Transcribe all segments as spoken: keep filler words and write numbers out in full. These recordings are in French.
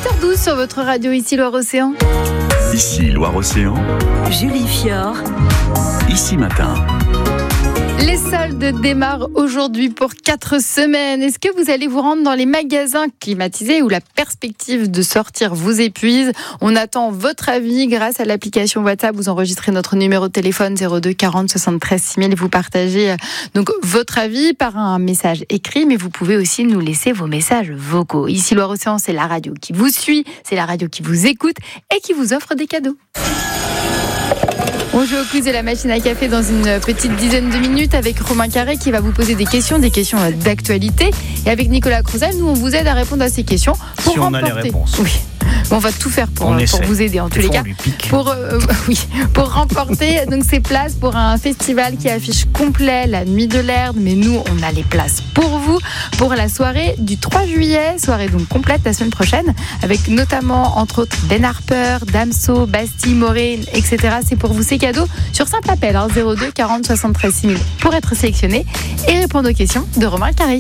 huit heures douze sur votre radio, ici Loire-Océan. Ici Loire-Océan. Julie Fior. Ici Matin. Les soldes démarrent aujourd'hui pour quatre semaines. Est-ce que vous allez vous rendre dans les magasins climatisés où la perspective de sortir vous épuise ? On attend votre avis grâce à l'application WhatsApp. Vous enregistrez notre numéro de téléphone zéro deux quarante soixante-treize six mille. Vous partagez donc votre avis par un message écrit, mais vous pouvez aussi nous laisser vos messages vocaux. Ici Loire-Océan, c'est la radio qui vous suit, c'est la radio qui vous écoute et qui vous offre des cadeaux. On joue au quiz de la machine à café dans une petite dizaine de minutes avec Romain Carré qui va vous poser des questions, des questions d'actualité. Et avec Nicolas Crozel, nous on vous aide à répondre à ces questions pour si on remporter. a les réponses. Oui. On va tout faire pour, pour vous aider en tous les cas. Pour, euh, oui, pour remporter donc ces places pour un festival qui affiche complet la Nuit de l'Erdre. Mais nous, on a les places pour vous pour la soirée du trois juillet, soirée donc complète la semaine prochaine, avec notamment entre autres Ben Harper, Damso, Bastille, Maureen, et cetera. C'est pour vous ces cadeaux sur simple appel hein, zéro deux quarante soixante-treize six mille pour être sélectionné et répondre aux questions de Romain Carré.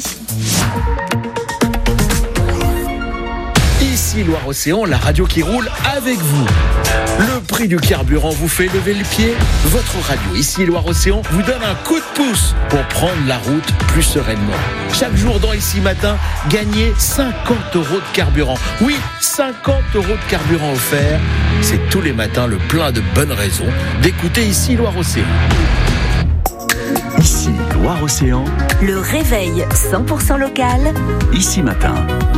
Ici Loire-Océan, la radio qui roule avec vous. Le prix du carburant vous fait lever le pied. Votre radio, ici Loire-Océan, vous donne un coup de pouce pour prendre la route plus sereinement. Chaque jour dans Ici Matin, gagnez cinquante euros de carburant. Oui, cinquante euros de carburant offert. C'est tous les matins le plein de bonnes raisons d'écouter Ici Loire-Océan. Ici Loire-Océan. Le réveil cent pour cent local. Ici Matin.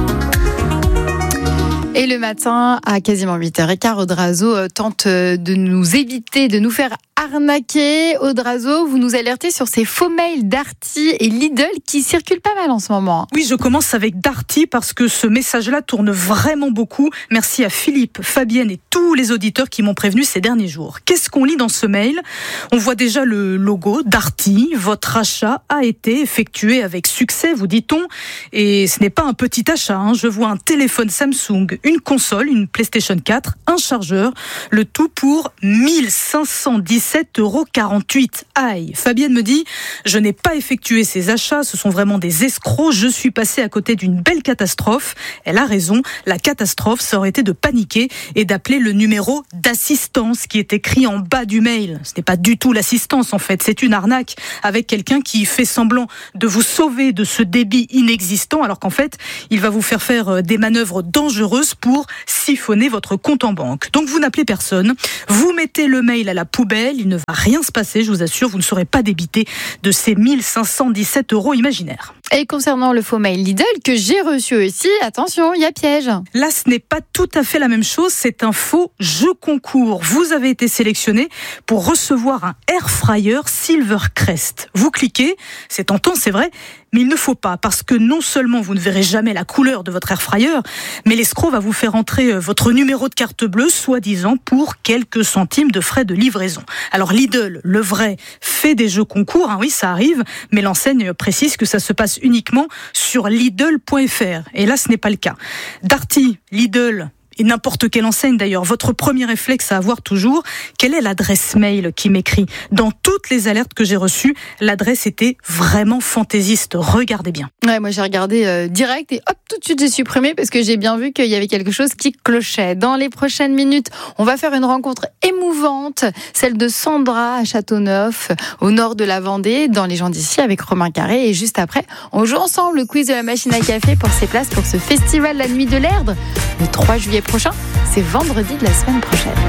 Et le matin, à quasiment huit heures quinze, Audrazo tente de nous éviter, de nous faire arnaquer. Audrazo, vous nous alertez sur ces faux mails Darty et Lidl qui circulent pas mal en ce moment. Oui, je commence avec Darty parce que ce message-là tourne vraiment beaucoup. Merci à Philippe, Fabienne et tous les auditeurs qui m'ont prévenu ces derniers jours. Qu'est-ce qu'on lit dans ce mail ? On voit déjà le logo Darty. Votre achat a été effectué avec succès, vous dit-on. Et ce n'est pas un petit achat. Hein. Je vois un téléphone Samsung, une console, une PlayStation quatre, un chargeur, le tout pour mille cinq cent dix-sept euros quarante-huit. Aïe, Fabienne me dit, je n'ai pas effectué ces achats, ce sont vraiment des escrocs, je suis passée à côté d'une belle catastrophe. Elle a raison, la catastrophe, ça aurait été de paniquer et d'appeler le numéro d'assistance qui est écrit en bas du mail. Ce n'est pas du tout l'assistance en fait, c'est une arnaque avec quelqu'un qui fait semblant de vous sauver de ce débit inexistant alors qu'en fait, il va vous faire faire des manœuvres dangereuses pour siphonner votre compte en banque. Donc vous n'appelez personne, vous mettez le mail à la poubelle, il ne va rien se passer, je vous assure, vous ne serez pas débité de ces mille cinq cent dix-sept euros imaginaires. Et concernant le faux mail Lidl que j'ai reçu aussi, attention, il y a piège. Là, ce n'est pas tout à fait la même chose, c'est un faux jeu concours. Vous avez été sélectionné pour recevoir un air fryer Silvercrest. Vous cliquez, c'est tentant, c'est vrai, mais il ne faut pas, parce que non seulement vous ne verrez jamais la couleur de votre air fryer, mais l'escroc va vous faire entrer votre numéro de carte bleue, soi-disant pour quelques centimes de frais de livraison. Alors Lidl, le vrai, fait des jeux concours, hein, oui ça arrive, mais l'enseigne précise que ça se passe uniquement sur Lidl point F R. Et là ce n'est pas le cas. Darty, Lidl, et n'importe quelle enseigne d'ailleurs, votre premier réflexe à avoir toujours, quelle est l'adresse mail qui m'écrit ? Dans toutes les alertes que j'ai reçues, l'adresse était vraiment fantaisiste. Regardez bien. Ouais, moi j'ai regardé euh, direct et hop, tout de suite j'ai supprimé parce que j'ai bien vu qu'il y avait quelque chose qui clochait. Dans les prochaines minutes, on va faire une rencontre émouvante, celle de Sandra à Châteauneuf, au nord de la Vendée, dans les gens d'ici avec Romain Carré. Et juste après, on joue ensemble le quiz de la machine à café pour ses places pour ce festival La Nuit de l'Erdre, le trois juillet prochain, c'est vendredi de la semaine prochaine.